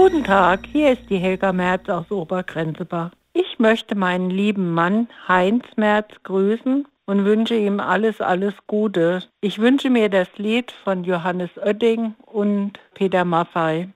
Guten Tag, hier ist die Helga Merz aus Obergrenzebach. Ich möchte meinen lieben Mann Heinz Merz grüßen und wünsche ihm alles, alles Gute. Ich wünsche mir das Lied von Johannes Oetting und Peter Maffay.